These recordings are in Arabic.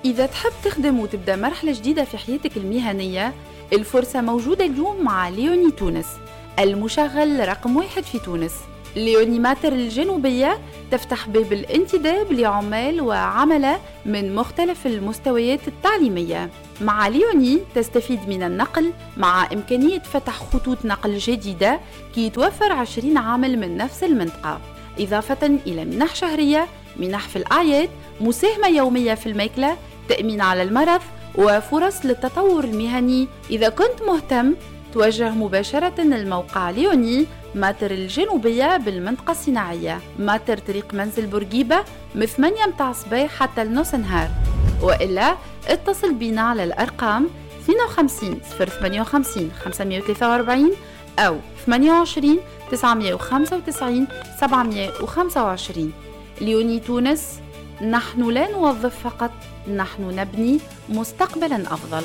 إذا تحب تخدم وتبدأ مرحلة جديدة في حياتك المهنية، الفرصة موجودة اليوم مع ليوني تونس، المشغل رقم 1 في تونس. ليوني ماتر الجنوبية تفتح باب الانتداب لعمال وعملة من مختلف المستويات التعليمية. مع ليوني تستفيد من النقل مع إمكانية فتح خطوط نقل جديدة كي يتوفر 20 عامل من نفس المنطقة، إضافة إلى منح شهرية، منح في الأعياد، مساهمة يومية في الماكلة، تأمين على المرض وفرص للتطور المهني. إذا كنت مهتم توجه مباشرة الموقع ليوني ماتر الجنوبية بالمنطقة الصناعية، ماتر طريق منزل بورقيبة من 8 متاع الصباح حتى النص نهار، وإلا اتصل بنا على الأرقام 52 058 543 أو 28 995 725. ليوني تونس، نحن لا نوظف فقط، نحن نبني مستقبلا أفضل.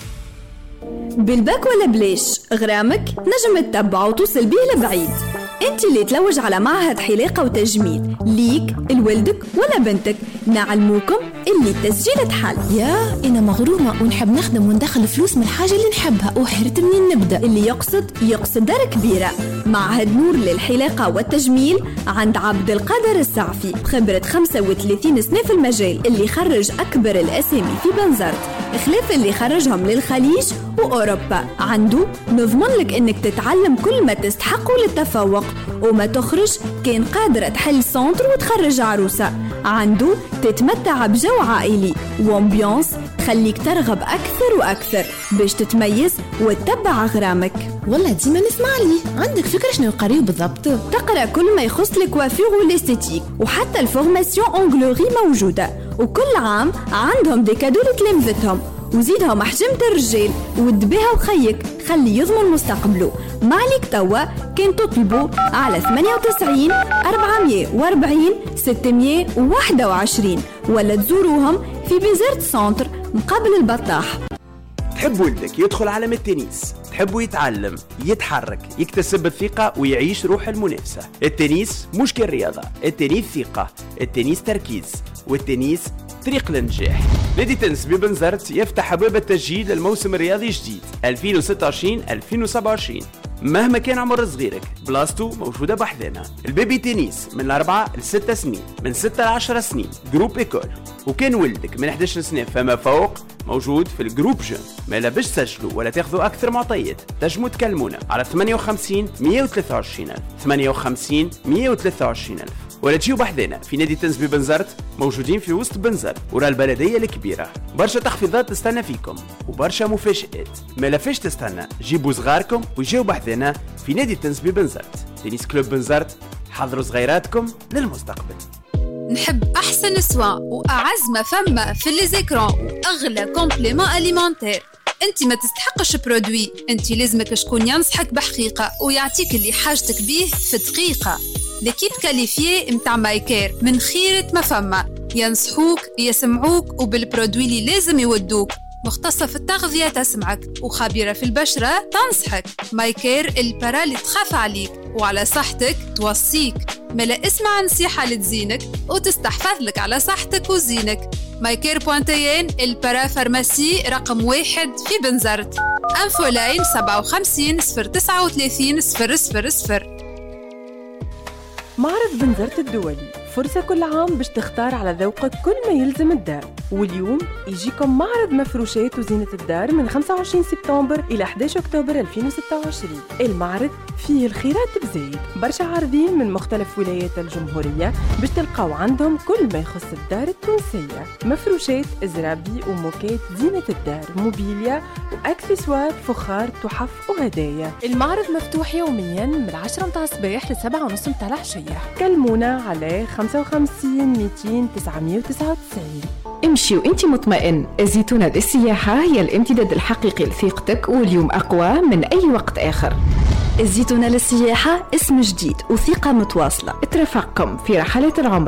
بالباك ولا بليش غرامك نجم تتبع وتوصل بيه لبعيد. انت اللي تلوج على معهد حلاقة وتجميل ليك لولدك ولا بنتك، نعلموكم اللي التسجيل تحل. يا انا مغرومة ونحب نخدم وندخل فلوس من الحاجة اللي نحبها، وحيرت منين نبدأ. اللي يقصد دار كبيرة. معهد نور للحلاقة والتجميل عند عبد القادر السعفي، بخبرة 35 سنة في المجال، اللي خرج أكبر الأسامي في بنزرت، خلاف اللي خرجهم للخليج وأوروبا. عنده نضمن لك إنك تتعلم كل ما تستحق للتفوق، وما تخرج كان قادرة تحل سنتر وتخرج عروسة. عنده تتمتع بجو عائلي وامبيانس خليك ترغب أكثر وأكثر باش تتميز وتتبع غرامك. والله ديما نسمع لي. عندك فكرة شنو يقريو بالضبط؟ تقرأ كل ما يخص الكوافير والاستيتيك، وحتى الفورماسيون أونغلوري موجودة، وكل عام عندهم دي كادو لتلامذتهم، وزيدهم حجمة الرجال ودبيها وخيك خلي يضمن مستقبله. معليك توا كان تطلبوا على 98 440 621 ولا تزوروهم في بيزرت سنتر مقابل البطاح. تحب ولدك يدخل عالم التنس، تحبه يتعلم، يتحرك، يكتسب الثقة ويعيش روح المنافسة. التنس مش كالرياضة، التنس ثقة، التنس تركيز، والتنس طريق للنجاح. نادي تنس ببنزرت يفتح أبواب التسجيل للموسم الرياضي الجديد 2026-2027. مهما كان عمر صغيرك بلاستو موجودة بحذنا. البيبي تنس من 4 ل 6 سنين، من 6 ل 10 سنين جروب إيكول، وكان ولدك من 11 سنة فما فوق موجود في الجروب جون. ما لابش تسجلوا ولا تاخذوا أكثر معطيات، تجموا تكلمونا على 58 123 ألف، 58 123 ألف، ولا تجيوا بحذنا في نادي تنس ببنزرت، موجودين في وسط بنزرت ورا البلدية الكبيرة. برشا تخفيضات تستنى فيكم وبرشا مفاجآت، ما لافش تستنى، جيبوا صغاركم ويجيوا بحذنا في نادي تنس ببنزرت. تنس كلوب بنزرت، حضروا صغيراتكم للمستقبل. نحب أحسن سوا وأعز ما فما في ليزيكرون وأغلى كومبليمون أليمونتير. انت ما تستحقش برودوي، انت لازمك شكون ينصحك بحقيقة ويعطيك اللي حاجتك بيه في دقيقة. لكيب كاليفيي متاع مايكير من خيرة ما فما، ينصحوك يسمعوك وبالبرودوي اللي لازم يودوك. مختصة في التغذية تسمعك وخبيرة في البشرة تنصحك. مايكير البرا اللي تخاف عليك وعلى صحتك توصيك. ملا اسمع نصيحة لتزينك وتستحفظ لك على صحتك وزينك. مايكير بوانتيين البرا فارماسي رقم 1 في بنزرت. انفولاين 57 039 000. معرض بنزرت الدولي، فرصة كل عام باش تختار على ذوقك كل ما يلزم الدار. واليوم يجيكم معرض مفروشات وزينة الدار من 25 سبتمبر إلى 11 أكتوبر 2026. المعرض فيه الخيرات بزايد، برشا عارضين من مختلف ولايات الجمهورية باش تلقاو عندهم كل ما يخص الدار التونسية، مفروشات، زرابي وموكات زينة الدار، موبيليا وأكسسوار، فخار، تحف وهدايا. المعرض مفتوح يوميا من 10 متاع الصباح ل 7:30 متاع العشية. كلمونا على 55 200 999. امشي وانت مطمئن. الزيتونة للسياحة هي الامتداد الحقيقي لثقتك، واليوم أقوى من أي وقت آخر. الزيتونة للسياحة اسم جديد وثقة متواصلة. اترفقكم في رحلات العمرة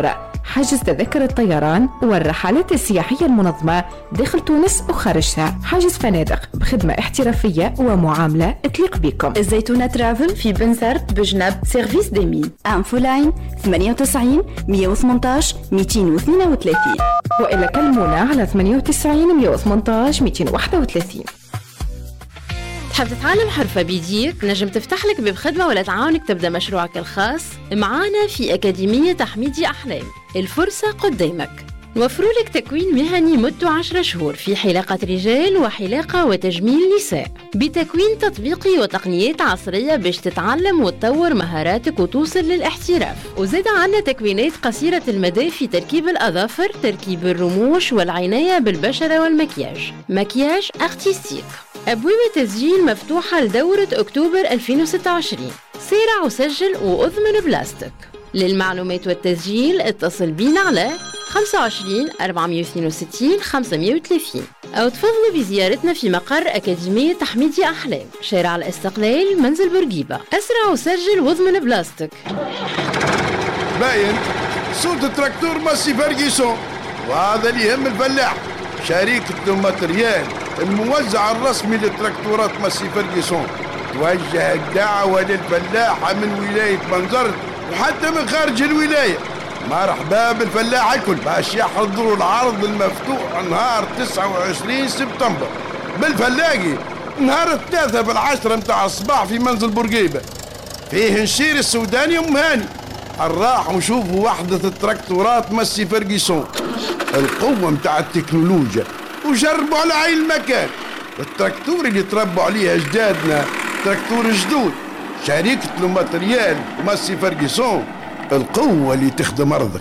حجز تذاكر الطيران والرحلات السياحية المنظمة داخل تونس وخارجها، حجز فنادق بخدمة احترافية ومعاملة تليق بكم. الزيتونة ترافل في بنزرت بجنب سيرفيس ديمين. انفو لاين 98 118 232 وإلا كلمونا على 98 118 231. تحب تتعلم حرفة بيديك؟ نجم تفتح لك باب خدمة ولا تعاونك تبدأ مشروعك الخاص معانا في أكاديمية تحميدي أحلام. الفرصة قدامك، نوفروا لك تكوين مهني مدته 10 شهور في حلاقة رجال وحلاقة وتجميل نساء، بتكوين تطبيقي وتقنيات عصرية باش تتعلم وتطور مهاراتك وتوصل للاحتراف. وزاد عنا تكوينات قصيرة المدى في تركيب الأظافر، تركيب الرموش والعناية بالبشرة والمكياج، مكياج ارتستيك. أبواب التسجيل مفتوحة لدورة أكتوبر 2026. سارع وسجل وأضمن بلاستيك. للمعلومات والتسجيل اتصل بينا على 25 462 530 أو تفضلوا بزيارتنا في مقر أكاديمية تحميدي أحلام، شارع الاستقلال، منزل بورقيبة. أسرع وسجل واضمن بلاستيك. باين صوت التراكتور ماسي فيرغيسون، وهذا اللي يهم الفلاح. شركة الماتريال الموزع الرسمي للتراكتورات ماسي فيرغيسون توجه الدعوة للفلاحة من ولاية بنزرت وحتى من خارج الولاية. مرحبا بالفلاح الكل باش يحضروا العرض المفتوح نهار 29 سبتمبر بالفلاقي نهار 3 بالعشرة متاع الصباح في منزل بورقيبة. فيه نشير السوداني وام هاني. نراحوا نشوفوا وحدة التراكتورات ماسي فيرغيسون، القوة متاع التكنولوجيا، وجربوا على عين المكان. التراكتور اللي تربوا عليه أجدادنا تراكتور جدود. شركة الماتريال ماسي فيرغيسون، القوة اللي تخدم أرضك.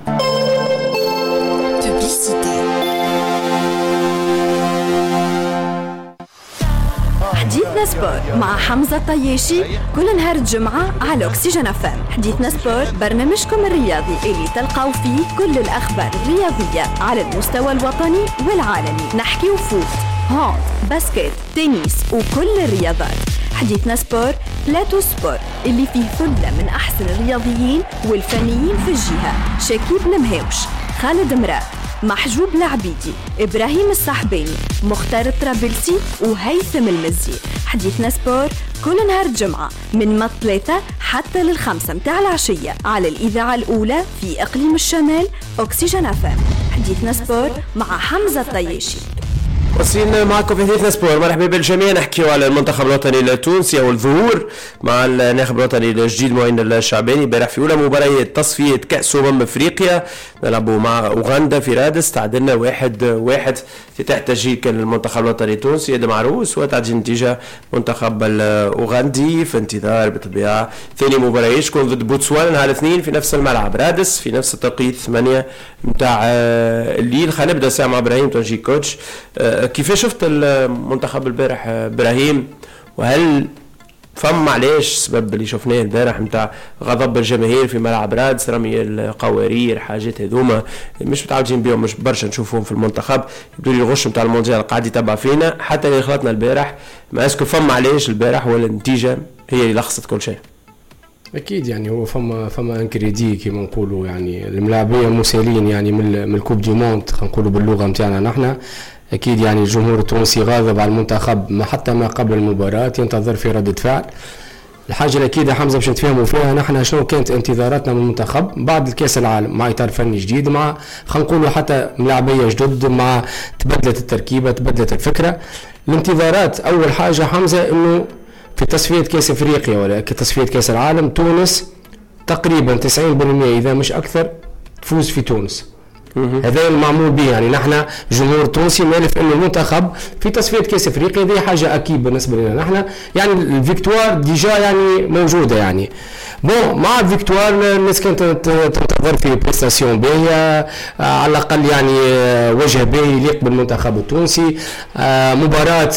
حديثنا سبور مع حمزة طياشي كل نهار الجمعة على أكسجين أفام. حديثنا سبور برنامجكم الرياضي اللي تلقاو فيه كل الأخبار الرياضية على المستوى الوطني والعالمي. نحكي وفوت، هاند، باسكت، تنس وكل الرياضات. حديثنا سبور بلاتو سبور اللي فيه ثلة من أحسن الرياضيين والفنيين في الجهة: شكيب المهاوش، خالد مراد، محجوب العبيدي، إبراهيم الصحباني، مختار الطرابلسي وهيثم المزي. حديثنا سبور كل نهار الجمعة من 3 حتى 5 متاع العشية على الإذاعة الأولى في إقليم الشمال أكسجين أفام. حديثنا سبور مع حمزة طياشي. وصلنا معكم في حديثنا سبور. مرحبا بالجميع. نحكيو على المنتخب الوطني التونسي والظهور مع الناخب الوطني الجديد معين الشعباني. امبارح في اولى مباريات تصفيه كاس افريقيا نلعبوا مع اوغندا في رادس، تعادلنا 1-1 في تحت تسجيل كان المنتخب الوطني التونسي يد معروس وتعدي النتيجه منتخب الاوغندي في انتظار بالطبيعه ثاني مباراه تكون ضد بوتسوانا نهار الاثنين في نفس الملعب رادس في نفس التوقيت 8 متاع الليل. خلينا نبدا ساعه مع ابراهيم تونجي كوتش. كيف شفت المنتخب البارح ابراهيم؟ وهل فهم علاش سبب اللي شفناه البارح نتاع غضب الجماهير في ملعب رادس، رمي القوارير، حاجات هذوما مش متعودين بهم، مش برشا نشوفهم في المنتخب. يبدو لي الغش نتاع المونديال قاعد يتبع فينا حتى اللي خلطنا البارح. ما اسكو فهم علاش البارح ولا النتيجه هي اللي لخصت كل شيء؟ اكيد يعني هو فما انكريدي كيما نقولوا، يعني الملاعبيه مسالين يعني من الكوب دي موند خلينا نقولوا باللغه نتاعنا نحن. اكيد يعني الجمهور التونسي غاضب على المنتخب ما حتى ما قبل المباراه، ينتظر في ردة فعل. الحاجه الاكيده حمزه باش نتفاهموا فيها نحن شنو كانت انتظاراتنا من المنتخب بعد الكاس العالم، مع اطار فني جديد، مع خلينا نقولوا حتى ملاعبيه جدد، مع تبدلت التركيبه، تبدلت الفكره. الانتظارات اول حاجه حمزه انه في تصفيه كاس افريقيا ولا تصفيه كاس العالم تونس تقريبا 90% اذا مش اكثر تفوز في تونس. هذا المعمول به، يعني نحن جمهور تونسي مالف انه المنتخب في تصفيه كاس افريقيا دي حاجه اكيد بالنسبه لنا نحن، يعني الفيكتوار ديجا يعني موجوده يعني. مع الفيكتوار الناس كانت تنتظر في بريستاسيون باهيه على الاقل، يعني وجه باهي يليق بالمنتخب التونسي، مباراه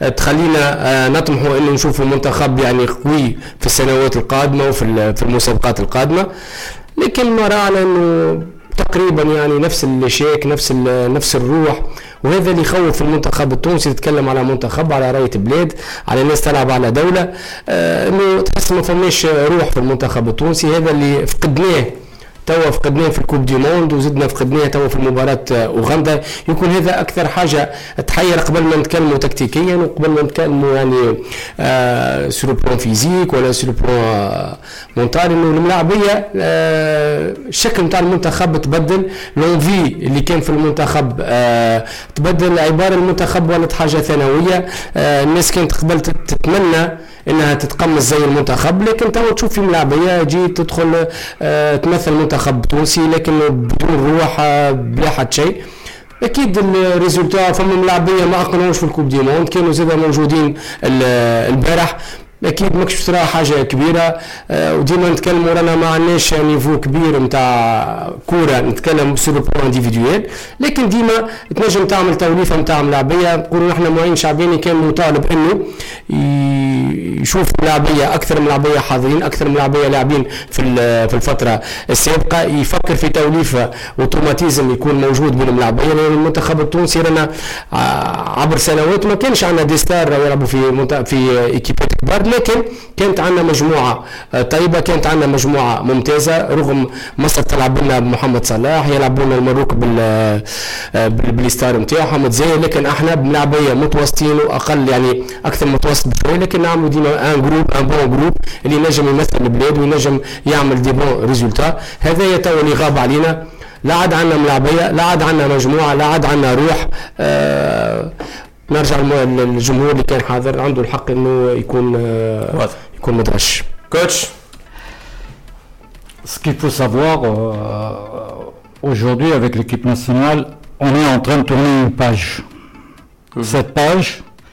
تخلينا نطمحوا انه نشوفوا منتخب يعني قوي في السنوات القادمه وفي المسابقات القادمه. لكن ما رانا انه تقريبا يعني نفس الشيك، نفس الروح، وهذا اللي يخوف المنتخب التونسي. تتكلم على منتخب، على راية بلاد، على ناس تلعب على دولة، انه تحس ما فماش روح في المنتخب التونسي. هذا اللي فقدناه توا فقدناه في الكوب دي موند وزدنا فقدناه توا في المباراة أوغندا. يكون هذا أكثر حاجة تحير قبل ما نتكلموا تكتيكيا وقبل ما نتكلموا يعني سور بلون فيزيك ولا سور بلون مونتال، إنه الملاعبية الشكل نتاع المنتخب تبدل، لونفي اللي كان في المنتخب تبدل، عبارة المنتخب ولد حاجة ثانوية. الناس كانت قبل تتمنى انها تتقمص زي المنتخب، لكن تو تشوف في ملاعبيه جيت تدخل تمثل منتخب تونسي لكن بدون روح بلا حد شيء. اكيد الريزولتا فما ملاعبيه ما اقنعوش في الكوب دي موند، كانوا زاد موجودين البارح، اكيد ماكش ترى حاجه كبيره. وديما نتكلموا رانا ما عندناش نيفو كبير نتاع كوره نتكلم سور بلان انديفيدويل، لكن ديما تنجم تعمل توليفه نتاع ملاعبيه. نقولوا احنا معين شعباني كان مطالب انه يشوف ملاعبيه اكثر ملاعبيه حاضرين، اكثر ملاعبيه لاعبين في الفتره السابقه، يفكر في توليفه اوتوماتيزم يكون موجود بين الملاعبيه. لان المنتخب التونسي رانا عبر سنوات ما كانش عندنا دي ستار يلعبوا في ايكيبات كبار، لكن كانت عندنا مجموعه طيبه، كانت عندنا مجموعه ممتازه. رغم مصر تلعب لنا بمحمد صلاح، يلعبوا لنا المروك بالستار نتاعهم متزايد، لكن احنا بملاعبيه متوسطين واقل يعني اكثر متوسط بشويه، لكن نعملوا ديما ان بون جروب اللي ينجم يمثل البلاد وينجم يعمل دي بون ريزولتا. هذا تو اللي غاب علينا، لا عاد عندنا ملاعبيه، لا عاد عندنا مجموعه، لا عاد عندنا روح. نرجع للجمهور اللي كان حاضر عنده الحق انه يكون مدهش. كوتش، ce qu'il faut savoir aujourd'hui avec l'équipe nationale, on est en train de tourner une page. Cette page,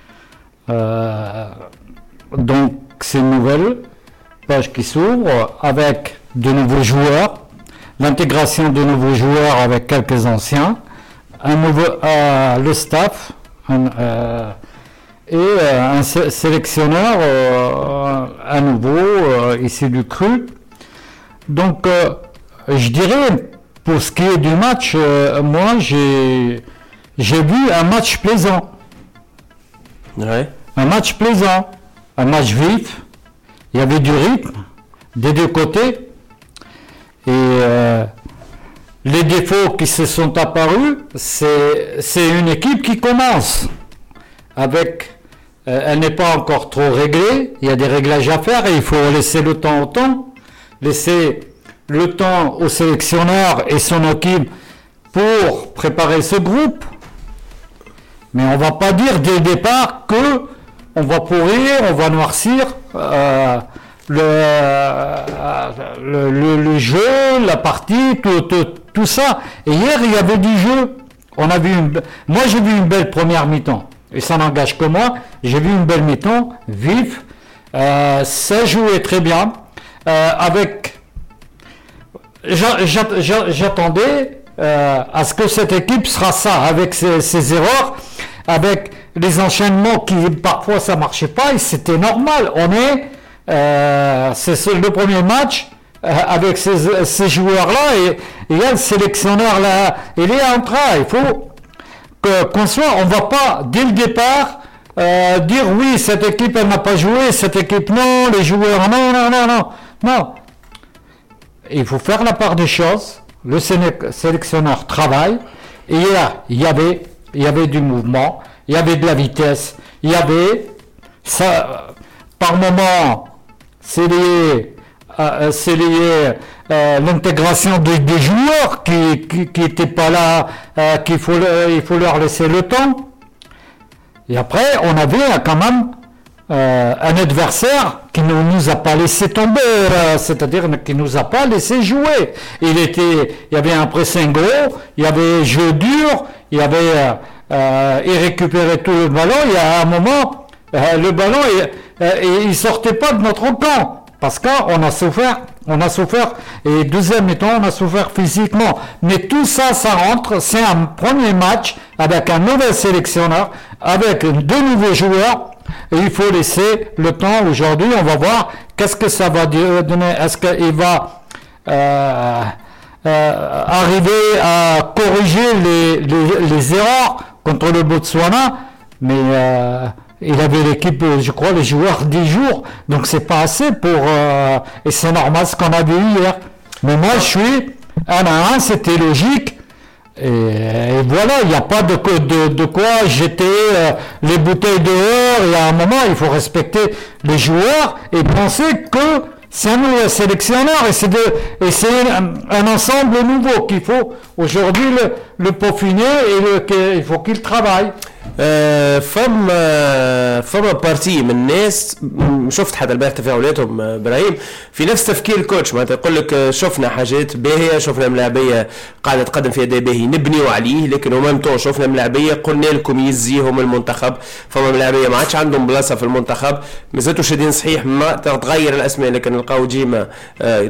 donc c'est une nouvelle page qui s'ouvre avec de nouveaux joueurs, l'intégration de nouveaux joueurs avec quelques anciens, le staff. Et un sélectionneur à nouveau issu du cru. Donc je dirais pour ce qui est du match, moi j'ai vu un match plaisant. Ouais. Un match plaisant, un match vif, il y avait du rythme des deux côtés et les défauts qui se sont apparus, c'est une équipe qui commence avec, elle n'est pas encore trop réglée, il y a des réglages à faire et il faut laisser le temps au temps, laisser le temps au sélectionneur et son équipe pour préparer ce groupe. Mais on va pas dire dès le départ que on va pourrir, on va noircir le jeu, la partie, tout ça. Et hier, il y avait du jeu. Moi, j'ai vu une belle première mi-temps. Et ça n'engage que moi. J'ai vu une belle mi-temps, vif. Ça jouait très bien. J'attendais à ce que cette équipe sera ça, avec ses erreurs, avec les enchaînements qui parfois ça marchait pas. Et c'était normal. C'est le premier match avec ces joueurs-là et il y a le sélectionneur là, il est en train, il faut qu'on soit, on va pas dès le départ dire oui cette équipe elle n'a pas joué, cette équipe non, les joueurs non. Il faut faire la part des choses, le sélectionneur travaille et hier il y avait du mouvement, il y avait de la vitesse, il y avait ça par moment. C'est lié l'intégration des joueurs qui n'étaient pas là, il faut leur laisser le temps. Et après, on avait quand même un adversaire qui ne nous a pas laissé tomber, c'est-à-dire qui ne nous a pas laissé jouer. Il y avait un pressing gros, il y avait jeu dur, il y avait il récupérait tout le ballon. Il y a un moment, le ballon il sortait pas de notre camp parce qu'on a souffert et deuxième mi-temps on a souffert physiquement, mais tout ça rentre, c'est un premier match avec un nouvel sélectionneur, avec deux nouveaux joueurs et il faut laisser le temps. Aujourd'hui on va voir qu'est-ce que ça va donner, est-ce qu'il va arriver à corriger les erreurs contre le Botswana, mais il avait l'équipe, je crois, les joueurs 10 jours, donc c'est pas assez pour et c'est normal ce qu'on a vu hier. Mais moi 1-1, c'était logique. Et voilà, il n'y a pas de quoi jeter les bouteilles dehors. Et à un moment, il faut respecter les joueurs et penser que c'est un nouveau sélectionneur et c'est un ensemble nouveau qu'il faut aujourd'hui le peaufiner et il faut qu'il travaille. فما بارتي من الناس شفت حتى البارح تفاعلاتهم ابراهيم في نفس تفكير الكوتش معناتها يقول لك شفنا حاجات باهيه شفنا ملاعبيه قاعده تقدم في اداء باهي نبنيو عليه لكن ومام طون شفنا ملاعبيه قلنا لكم يزيهم المنتخب فما ملاعبيه ما عادش عندهم بلاصه في المنتخب مازالوا شادين صحيح ما تغير الاسماء لكن نلقاو ديما